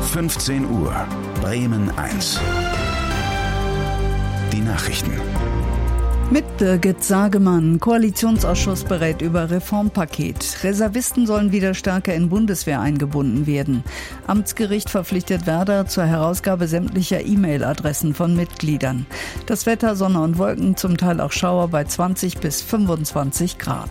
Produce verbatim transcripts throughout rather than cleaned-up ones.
fünfzehn Uhr, Bremen eins. Die Nachrichten. Mit Birgit Sagemann. Koalitionsausschuss berät über Reformpaket. Reservisten sollen wieder stärker in Bundeswehr eingebunden werden. Amtsgericht verpflichtet Werder zur Herausgabe sämtlicher E-Mail-Adressen von Mitgliedern. Das Wetter, Sonne und Wolken, zum Teil auch Schauer bei zwanzig bis fünfundzwanzig Grad.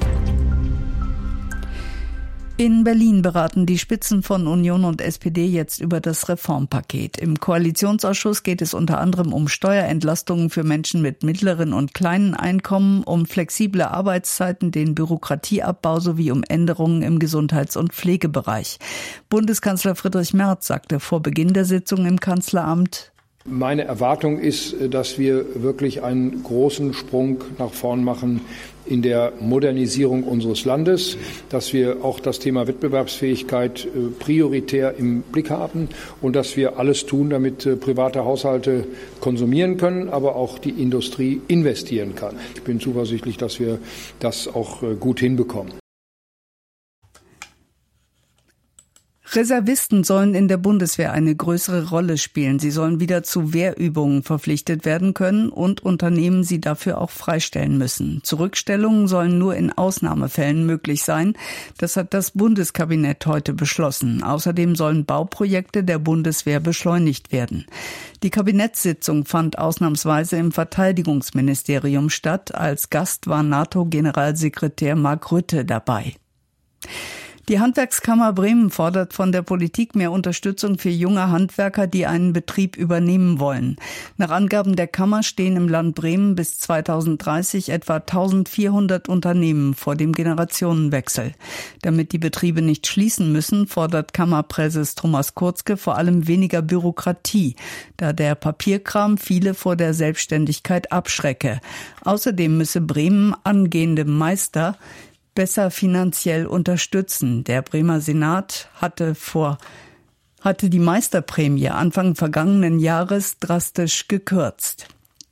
In Berlin beraten die Spitzen von Union und S P D jetzt über das Reformpaket. Im Koalitionsausschuss geht es unter anderem um Steuerentlastungen für Menschen mit mittleren und kleinen Einkommen, um flexible Arbeitszeiten, den Bürokratieabbau sowie um Änderungen im Gesundheits- und Pflegebereich. Bundeskanzler Friedrich Merz sagte vor Beginn der Sitzung im Kanzleramt: Meine Erwartung ist, dass wir wirklich einen großen Sprung nach vorn machen in der Modernisierung unseres Landes, dass wir auch das Thema Wettbewerbsfähigkeit prioritär im Blick haben und dass wir alles tun, damit private Haushalte konsumieren können, aber auch die Industrie investieren kann. Ich bin zuversichtlich, dass wir das auch gut hinbekommen. Reservisten sollen in der Bundeswehr eine größere Rolle spielen. Sie sollen wieder zu Wehrübungen verpflichtet werden können und Unternehmen sie dafür auch freistellen müssen. Zurückstellungen sollen nur in Ausnahmefällen möglich sein. Das hat das Bundeskabinett heute beschlossen. Außerdem sollen Bauprojekte der Bundeswehr beschleunigt werden. Die Kabinettssitzung fand ausnahmsweise im Verteidigungsministerium statt. Als Gast war NATO-Generalsekretär Mark Rutte dabei. Die Handwerkskammer Bremen fordert von der Politik mehr Unterstützung für junge Handwerker, die einen Betrieb übernehmen wollen. Nach Angaben der Kammer stehen im Land Bremen bis zweitausenddreißig etwa eintausendvierhundert Unternehmen vor dem Generationenwechsel. Damit die Betriebe nicht schließen müssen, fordert Kammerpräses Thomas Kurzke vor allem weniger Bürokratie, da der Papierkram viele vor der Selbstständigkeit abschrecke. Außerdem müsse Bremen angehende Meister besser finanziell unterstützen. Der Bremer Senat hatte vor, hatte die Meisterprämie Anfang vergangenen Jahres drastisch gekürzt.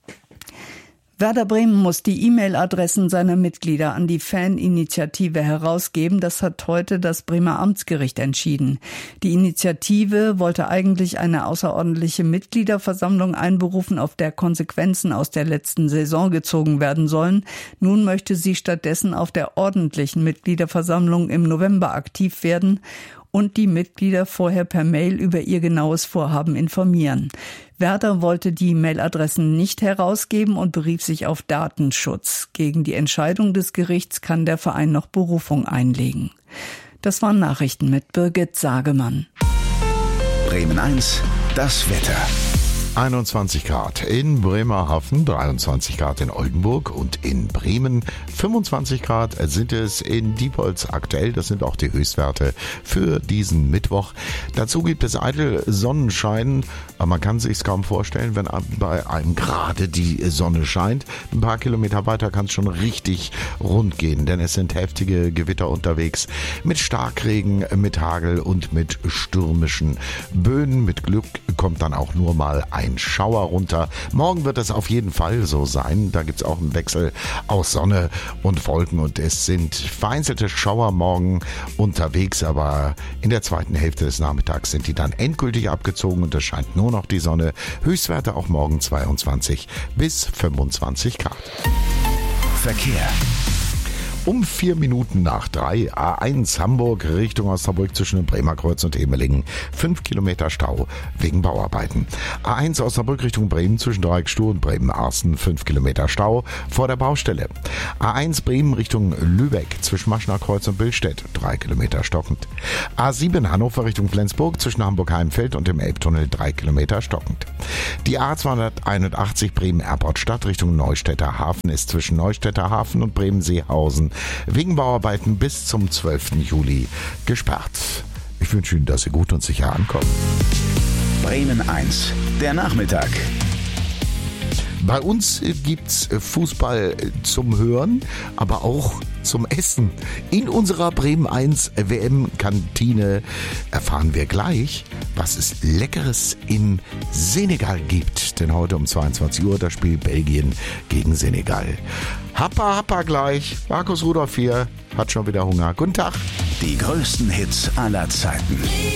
Werder Bremen muss die E-Mail-Adressen seiner Mitglieder an die Faninitiative herausgeben. Das hat heute das Bremer Amtsgericht entschieden. Die Initiative wollte eigentlich eine außerordentliche Mitgliederversammlung einberufen, auf der Konsequenzen aus der letzten Saison gezogen werden sollen. Nun möchte sie stattdessen auf der ordentlichen Mitgliederversammlung im November aktiv werden und die Mitglieder vorher per Mail über ihr genaues Vorhaben informieren. Werder wollte die Mailadressen nicht herausgeben und berief sich auf Datenschutz. Gegen die Entscheidung des Gerichts kann der Verein noch Berufung einlegen. Das waren Nachrichten mit Birgit Sagemann. Bremen eins, das Wetter. einundzwanzig Grad in Bremerhaven, dreiundzwanzig Grad in Oldenburg und in Bremen, fünfundzwanzig Grad sind es in Diepholz aktuell. Das sind auch die Höchstwerte für diesen Mittwoch. Dazu gibt es eitel Sonnenschein, aber man kann sich es kaum vorstellen, wenn bei einem gerade die Sonne scheint. Ein paar Kilometer weiter kann es schon richtig rund gehen, denn es sind heftige Gewitter unterwegs mit Starkregen, mit Hagel und mit stürmischen Böen. Mit Glück kommt dann auch nur mal ein Ein Schauer runter. Morgen wird es auf jeden Fall so sein. Da gibt es auch einen Wechsel aus Sonne und Wolken und es sind vereinzelte Schauer morgen unterwegs, aber in der zweiten Hälfte des Nachmittags sind die dann endgültig abgezogen und es scheint nur noch die Sonne. Höchstwerte auch morgen zweiundzwanzig bis fünfundzwanzig Grad. Verkehr. Um vier Minuten nach drei, A eins Hamburg Richtung Osnabrück zwischen dem Bremer Kreuz und Emelingen. Fünf Kilometer Stau wegen Bauarbeiten. A eins Osnabrück Richtung Bremen zwischen Dreieckstuhl und Bremen-Arsten. Fünf Kilometer Stau vor der Baustelle. A eins Bremen Richtung Lübeck zwischen Maschner Kreuz und Billstedt. Drei Kilometer stockend. A sieben Hannover Richtung Flensburg zwischen Hamburg-Heimfeld und dem Elbtunnel. Drei Kilometer stockend. Die A zweihunderteinundachtzig Bremen-Erport-Stadt Richtung Neustädter Hafen ist zwischen Neustädter Hafen und Bremen-Seehausen wegen Bauarbeiten bis zum zwölften Juli gesperrt. Ich wünsche Ihnen, dass Sie gut und sicher ankommen. Bremen eins, der Nachmittag. Bei uns gibt's Fußball zum Hören, aber auch zum Essen. In unserer Bremen eins W M-Kantine erfahren wir gleich, was es Leckeres in Senegal gibt. Denn heute um zweiundzwanzig Uhr das Spiel Belgien gegen Senegal. Happa, happa gleich. Markus Rudolph hier, hat schon wieder Hunger. Guten Tag. Die größten Hits aller Zeiten.